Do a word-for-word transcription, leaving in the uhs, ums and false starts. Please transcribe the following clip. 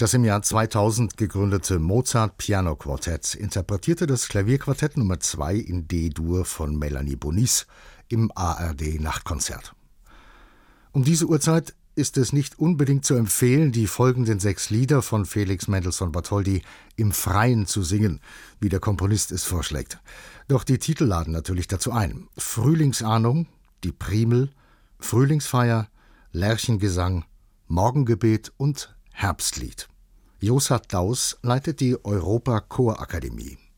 Das im Jahr zweitausend gegründete Mozart Piano Quartett interpretierte das Klavierquartett Nummer zwei in D-Dur von Melanie Bonis im A R D-Nachtkonzert. Um diese Uhrzeit ist es nicht unbedingt zu empfehlen, die folgenden sechs Lieder von Felix Mendelssohn Bartholdy im Freien zu singen, wie der Komponist es vorschlägt. Doch die Titel laden natürlich dazu ein. Frühlingsahnung, Die Primel, Frühlingsfeier, Lerchengesang, Morgengebet und Herbstlied. Joshard Daus leitet die Europa Chorakademie.